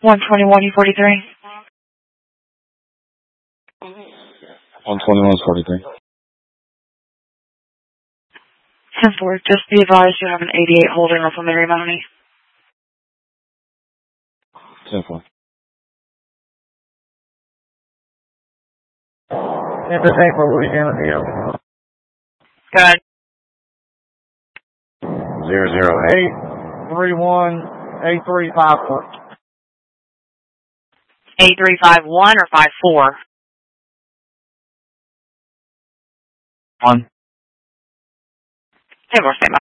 121-43. 121-43. 10-4, just be advised you have an 88 holding off of Mary Mahoney. 10-4. Entertainment for Louisiana, yeah. Good. 008-31-8354. 8351 or 54? 1. 10-4, stand by.